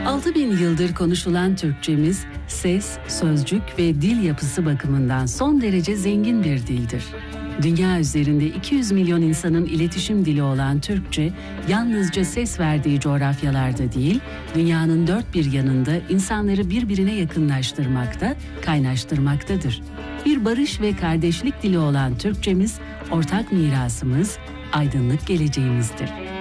6000 yıldır konuşulan Türkçemiz, ses, sözcük ve dil yapısı bakımından son derece zengin bir dildir. Dünya üzerinde 200 milyon insanın iletişim dili olan Türkçe, yalnızca ses verdiği coğrafyalarda değil, dünyanın dört bir yanında insanları birbirine yakınlaştırmakta, kaynaştırmaktadır. Bir barış ve kardeşlik dili olan Türkçemiz, ortak mirasımız, aydınlık geleceğimizdir.